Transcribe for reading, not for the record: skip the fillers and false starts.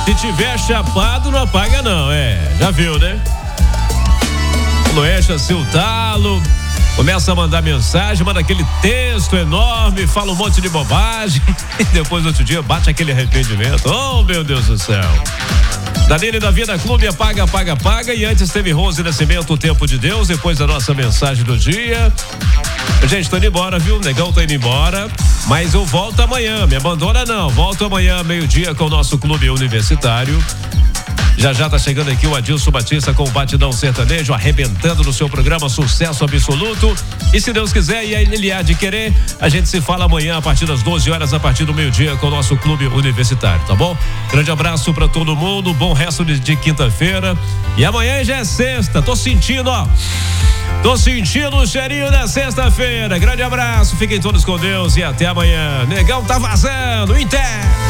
Se tiver chapado, não apaga não, já viu, né? Não enche o talo, começa a mandar mensagem, manda aquele texto enorme, fala um monte de bobagem e depois outro dia bate aquele arrependimento. Oh, meu Deus do céu. Danilo da Vida Clube, apaga. E antes teve Rose Nascimento, o Tempo de Deus, depois da nossa mensagem do dia. Gente, tô indo embora, viu? O Negão tá indo embora, mas eu volto amanhã, me abandona não. Volto amanhã, meio-dia, com o nosso clube universitário. Já tá chegando aqui o Adilson Batista com o Batidão Sertanejo, arrebentando no seu programa, sucesso absoluto. E se Deus quiser e ele há de querer, a gente se fala amanhã a partir das 12 horas, a partir do meio-dia, com o nosso clube universitário, tá bom? Grande abraço pra todo mundo, bom resto de quinta-feira. E amanhã já é sexta, tô sentindo o cheirinho da sexta-feira. Grande abraço, fiquem todos com Deus e até amanhã. Negão tá vazando, Inter!